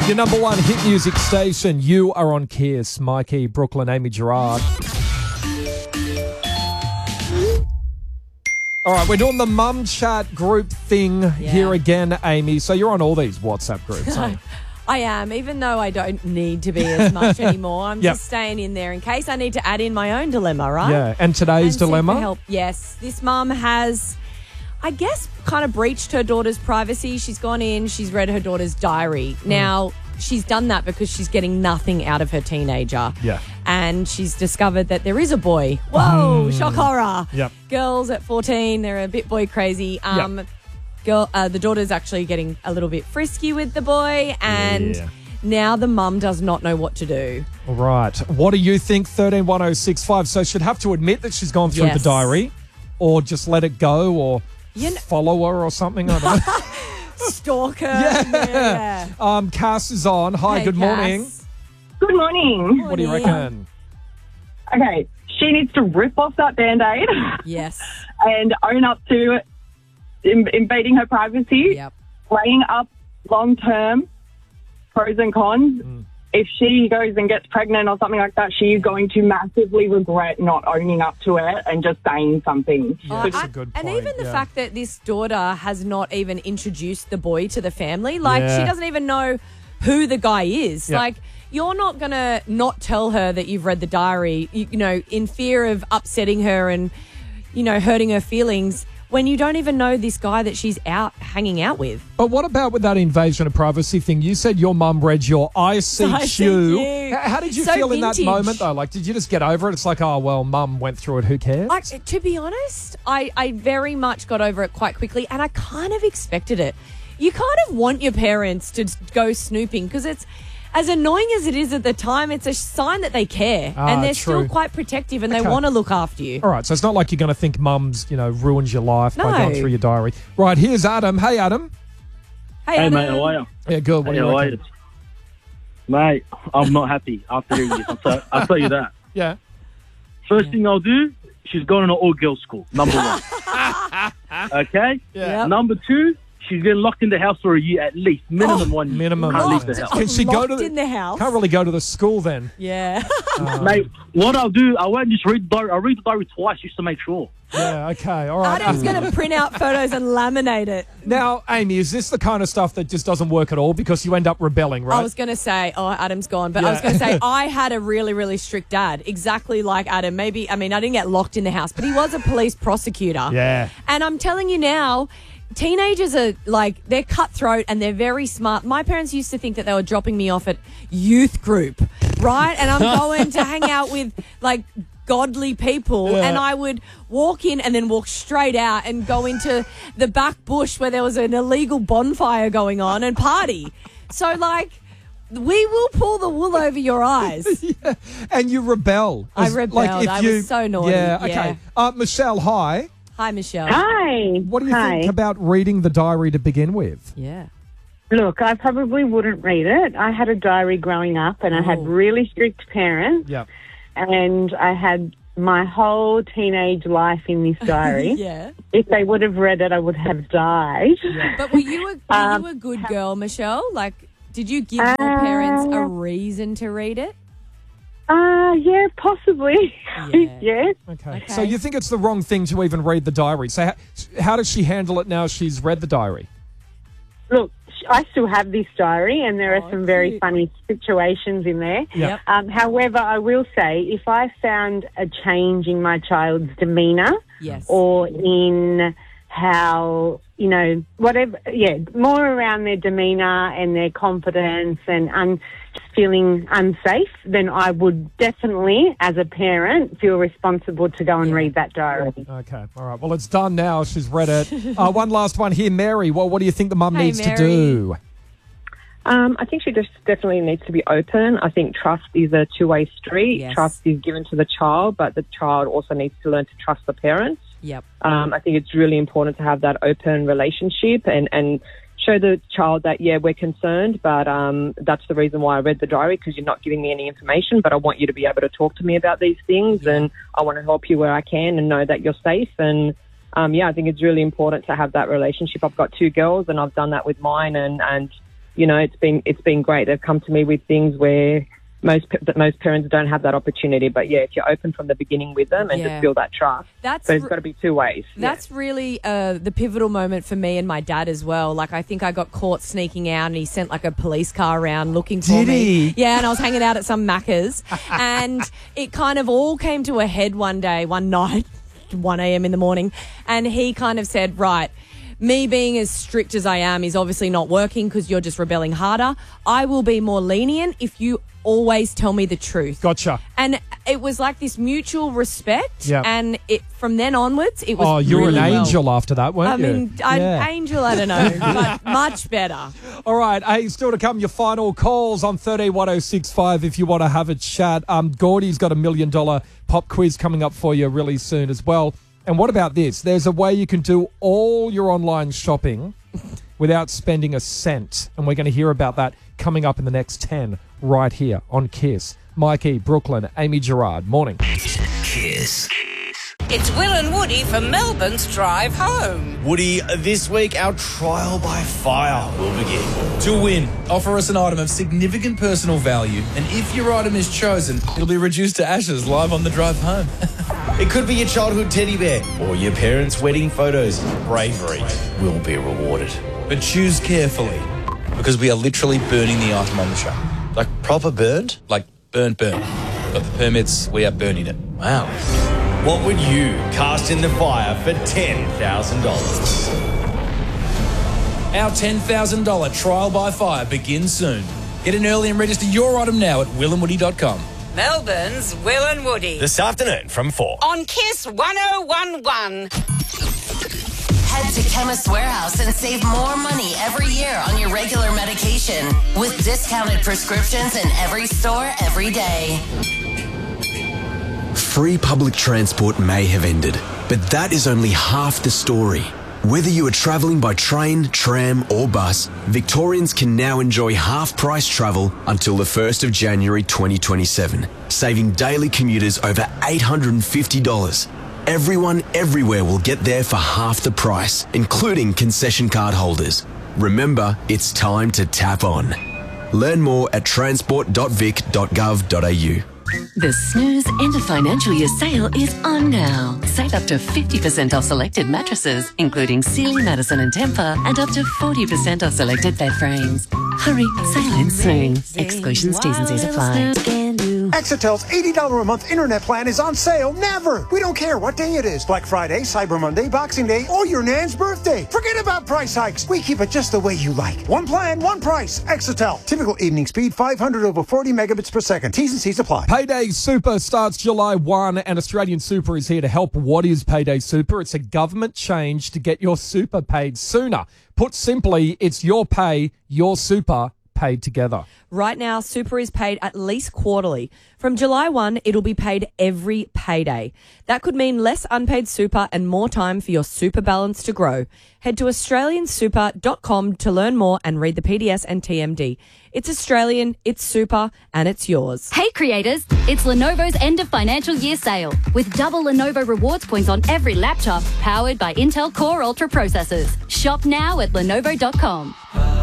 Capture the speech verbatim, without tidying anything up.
Your number one hit music station. You are on Kiss. Mikey, Brooklyn, Amy Gerard. All right, we're doing the mum chat group thing Yeah. here again, Amy. So you're on all these WhatsApp groups, aren't you? I am, even though I don't need to be as much anymore. I'm Yep. just staying in there in case I need to add in my own dilemma, right? Yeah, and today's And seek for dilemma? help. Yes, this mum has, I guess, kind of breached her daughter's privacy. She's gone in, she's read her daughter's diary. Mm. Now, she's done that because she's getting nothing out of her teenager. Yeah. And she's discovered that there is a boy. Whoa, shock horror. Yep. Girls at fourteen, they're a bit boy crazy. Um, Yep. Girl, uh, the daughter's actually getting a little bit frisky with the boy, and Yeah. now the mum does not know what to do. All right. What do you think? thirteen one oh six five. So she'd have to admit that she's gone through Yes. the diary, or just let it go, or You kn- follow her or something. I don't know. Stalker. Yeah. yeah. Um, Cass is on. Hi, Hey, good morning. Cass. Good morning. What do you Morning. reckon? Okay, she needs to rip off that Band-Aid Yes. and own up to in- invading her privacy, Yep. weighing up long-term pros and cons. Mm. If she goes and gets pregnant or something like that, she's going to massively regret not owning up to it and just saying something. Yeah, Oh, that's I- a good And point, even the yeah. fact that this daughter has not even introduced the boy to the family, like Yeah. she doesn't even know who the guy is. Yeah. Like you're not going to not tell her that you've read the diary, you, you know, in fear of upsetting her and, you know, hurting her feelings when you don't even know this guy that she's out hanging out with. But what about with that invasion of privacy thing? You said your mum read your I seek I Seek you. You. H- How did you So feel in that vintage. moment, though? Like, did you just get over it? It's like, oh, well, mum went through it. Who cares? Like, to be honest, I, I very much got over it quite quickly, and I kind of expected it. You kind of want your parents to go snooping because it's, as annoying as it is at the time, it's a sign that they care Ah, and they're true. still quite protective and Okay. they want to look after you. All right, so it's not like you're going to think mum's, you know, ruins your life by No. going through your diary. Right, here's Adam. Hey, Adam. Hey, Hey, Adam. mate, how are you? Yeah, good. What Hey, do you how are reckon? you? Mate, I'm not happy after hearing this. I'll tell, I'll tell you that. Yeah. First thing I'll do, she's going to an all-girls school, number one. Okay? Yeah. Yep. Number two, she's getting locked in the house for a year at least, minimum one year. Minimum. Can't leave Yeah. the house. Can she go to Locked the, in the house. Can't really go to the school then. Yeah. Mate, what I'll do, I won't just read the diary. I'll read the diary twice just to make sure. Yeah, okay. All right. Adam's going to print out photos and laminate it. Now, Amy, is this the kind of stuff that just doesn't work at all because you end up rebelling, right? I was going to say, oh, Adam's gone, but I was Yeah. going to say I had a really, really strict dad, exactly like Adam. Maybe, I mean, I didn't get locked in the house, but he was a police prosecutor. Yeah. And I'm telling you now, teenagers are like, they're cutthroat and they're very smart. My parents used to think that they were dropping me off at youth group, right? And I'm going to hang out with like godly people, Yeah. and I would walk in and then walk straight out and go into the back bush where there was an illegal bonfire going on and party. So like, we will pull the wool over your eyes. And you rebel. I As- rebelled. if I was so naughty. Yeah, okay. Yeah. Uh, Michelle, hi. Hi, Michelle. Hi. What do you Hi. think about reading the diary to begin with? Yeah. Look, I probably wouldn't read it. I had a diary growing up and I had Oh. really strict parents Yeah. and I had my whole teenage life in this diary. Yeah. If they would have read it, I would have died. But were you a, were Um, you a good girl, Michelle? Like, did you give your parents a reason to read it? Uh, yeah, possibly. Yeah. yes. Okay. Okay. So you think it's the wrong thing to even read the diary. So how, how does she handle it now she's read the diary? Look, I still have this diary and there Oh, are some very cute. funny situations in there. Yeah. Yep. Um, however, I will say if I found a change in my child's demeanour, Yes. or in how, you know, whatever, yeah, more around their demeanour and their confidence and un- feeling unsafe, then I would definitely, as a parent, feel responsible to go and Yeah. read that diary. Okay. All right. Well, it's done now. She's read it. uh, one last one here. Mary, well, what do you think the mum Hey, needs Mary. to do? Um, I think she just definitely needs to be open. I think trust is a two-way street. Yes. Trust is given to the child, but the child also needs to learn to trust the parents. Yep. Um, I think it's really important to have that open relationship and, and show the child that, yeah, we're concerned, but um, that's the reason why I read the diary, because you're not giving me any information, but I want you to be able to talk to me about these things, Yeah. and I want to help you where I can and know that you're safe. And, um, yeah, I think it's really important to have that relationship. I've got two girls, and I've done that with mine, and, and you know, it's been it's been great. They've come to me with things where most that most parents don't have that opportunity. But yeah, if you're open from the beginning with them and Yeah. just build that trust, That's so it's r- got to be two ways. That's really uh, the pivotal moment for me and my dad as well. Like, I think I got caught sneaking out and he sent like a police car around looking for Did me. he? Yeah, and I was hanging out at some Macca's and it kind of all came to a head one day, one night, one a.m. in the morning. And he kind of said, right, me being as strict as I am is obviously not working because you're just rebelling harder. I will be more lenient if you always tell me the truth. Gotcha. And it was like this mutual respect. Yep. And it from then onwards, it was Oh, you're really an well. angel after that, weren't I you? mean, I, Yeah. angel, I don't know, but much better. All right. Hey, still to come, your final calls on thirteen one oh six five if you want to have a chat. Um, Gordy's got a million dollar pop quiz coming up for you really soon as well. And what about this? There's a way you can do all your online shopping without spending a cent. And we're going to hear about that coming up in the next ten right here on Kiss. Mikey, Brooklyn, Amy Gerard. Morning. Kiss. It's Will and Woody for Melbourne's Drive Home. Woody, this week our trial by fire will begin. To win, offer us an item of significant personal value, and if your item is chosen, it'll be reduced to ashes live on the drive home. It could be your childhood teddy bear or your parents' wedding photos. Bravery will be rewarded. But choose carefully, because we are literally burning the item on the show. Like proper burned? Like burnt, burnt. Got the permits, we are burning it. Wow. What would you cast in the fire for ten thousand dollars? Our ten thousand dollars trial by fire begins soon. Get in early and register your item now at will and woody dot com. Melbourne's Will and Woody. This afternoon from four. On Kiss one oh one one. Head to Chemist Warehouse and save more money every year on your regular medication with discounted prescriptions in every store every day. Free public transport may have ended, but that is only half the story. Whether you are travelling by train, tram or bus, Victorians can now enjoy half-price travel until the first of January twenty twenty-seven, saving daily commuters over eight hundred fifty dollars. Everyone everywhere will get there for half the price, including concession card holders. Remember, it's time to tap on. Learn more at transport dot vic dot gov dot a u. The Snooze End of Financial Year sale is on now. Save up to fifty percent off selected mattresses, including Sealy, Madison and Tempur, and up to forty percent off selected bed frames. Hurry, sale ends soon. Exclusions, T's and C's apply. Exitel's eighty dollars a month internet plan is on sale never. We don't care what day it is. Black Friday, Cyber Monday, Boxing Day, or your nan's birthday. Forget about price hikes. We keep it just the way you like. One plan, one price. Exitel. Typical evening speed, five hundred over forty megabits per second. T's and C's apply. Payday Super starts July first, and Australian Super is here to help. What is Payday Super? It's a government change to get your super paid sooner. Put simply, it's your pay, your super, paid together. Right now, super is paid at least quarterly. From July first, it'll be paid every payday. That could mean less unpaid super and more time for your super balance to grow. Head to australian super dot com to learn more and read the P D S and T M D. It's Australian, it's super, and it's yours. Hey creators, it's Lenovo's end of financial year sale with double Lenovo rewards points on every laptop powered by Intel Core Ultra processors. Shop now at lenovo dot com.